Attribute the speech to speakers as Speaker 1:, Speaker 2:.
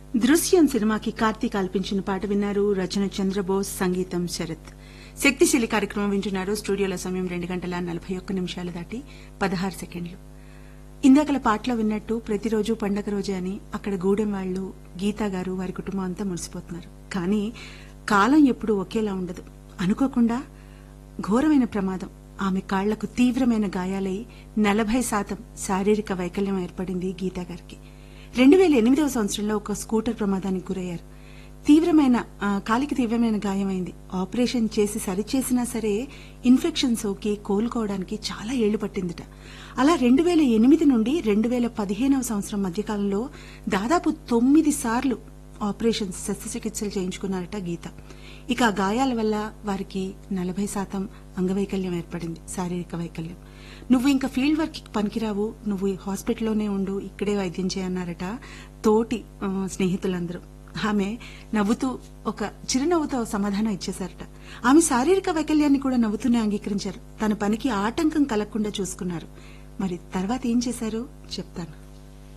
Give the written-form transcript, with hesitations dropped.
Speaker 1: దృశ్యం సినిమాకి కార్తీక్ ఆల్పించిన పాట విన్నారు. రచన చంద్రబోస్, సంగీతం శరత్. శక్తిశీలి కార్యక్రమం వింటున్నారు. స్టూడియోలో సమయం 2:41 దాటి 16 సెకండ్లు. ఇందాకల పాటలో విన్నట్టు ప్రతిరోజు పండగ రోజే అని అక్కడ గూడెం వాళ్లు, గీతా గారు, వారి కుటుంబం అంతా మురిసిపోతున్నారు. కానీ కాలం ఎప్పుడూ ఒకేలా ఉండదు. అనుకోకుండా ఘోరమైన ప్రమాదం. ఆమె కాళ్లకు తీవ్రమైన గాయాలై 40% శారీరక వైకల్యం ఏర్పడింది గీతా గారికి. 2008వ సంవత్సరంలో ఒక స్కూటర్ ప్రమాదానికి గురయ్యారు. కాలికి తీవ్రమైన గాయమైంది. ఆపరేషన్ చేసి సరిచేసినా సరే ఇన్ఫెక్షన్ సోకి కోలుకోవడానికి చాలా ఏళ్లు పట్టిందిట. అలా 2008 నుండి 2015వ సంవత్సరం మధ్యకాలంలో దాదాపు 9 సార్లు ఆపరేషన్స్, శస్త్రచికిత్సలు చేయించుకున్నారట గీత. ఇక ఆ గాయాల వల్ల వారికి 40% అంగవైకల్యం ఏర్పడింది, శారీరక వైకల్యం. నువ్వు ఇంకా ఫీల్డ్ వర్క్ పనికిరావు, నువ్వు హాస్పిటల్లోనే ఉండు, ఇక్కడే వైద్యం చేయన్నారట తోటి స్నేహితులందరూ. ఆమె నవ్వుతూ ఒక చిరునవ్వుతో సమాధానం ఇచ్చేశారట. ఆమె శారీరక వైకల్యాన్ని కూడా నవ్వుతూనే అంగీకరించారు. తన పనికి ఆటంకం కలగకుండా చూసుకున్నారు. మరి తర్వాత ఏం చేశారు చెప్తాను.